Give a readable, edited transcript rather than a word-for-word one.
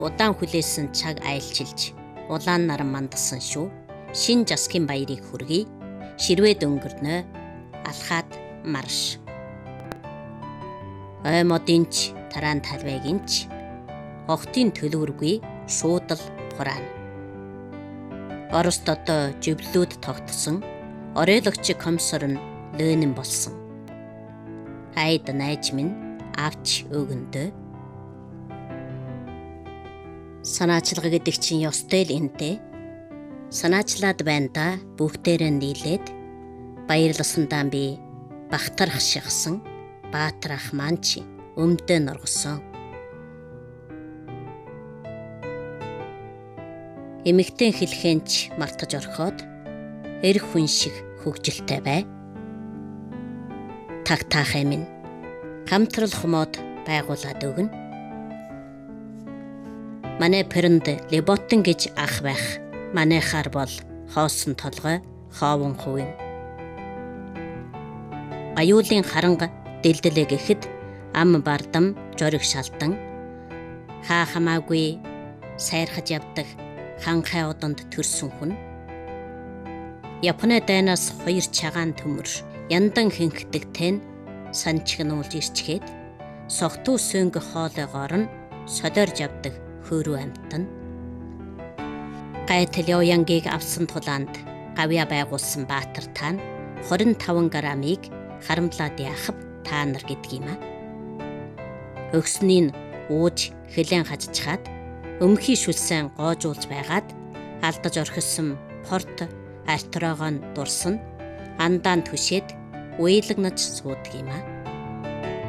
Удаан хүлээсэн цаг айлчилж, улаан наран мандасан шүү. Шин жасгийн баярыг хүргэе. Ширвээд өнгөрнөө. Алхаад марш. Ой модынч, тараан талвайгинч. Хохтын төлөвөргүй шуудал хураана. Орост одоо живлүүд тогтсон. Оройлагч комсор нь лөөнэн болсон. Айд найж минь авч өгөндөө. Санаачлага гэдэг чинь ёстой л энтэй. Санаачлаад байна да бүгдээрээ нийлээд баярласандаа би бахтарх шигсэн баатрах маань чи өмдөө норгосон. Эмэгтэй хэлхэнч мартаж орхоод эрх хүн шиг хөгжилтэй бай. Тагтаахай минь хамтрал хомоод байгуулад өгнө. Манай парент Леботен гэж ах байх. Манайхаар бол хоосон толгой хоовон хувь. Аюулын харанга дэлдэлээ гэхэд ам бардам жориг шалдан хаа хамаагүй сайрхаж явдаг ханхай одонд төрсөн хүн. Японы дайнаас 2 чагаан төмөр яндан хинхдэгтэй нь санчигнуулж ирчгээд согтуу сөнг хоолойгоор нь содорж явдаг хөөрөө амтан. Гайтал Явянгийг авсан тулаанд гавья байгуулсан баатар таан 25 грамыг харамлаад яхав та нар гэдэг юм а. Өгснийг ууж хилэн хажчихад өмхий шүлсэн гоожуулж байгаад алдаж орхисон порт артрогоо дурсан андаан түшээд уйлагнаж суудаг юм а.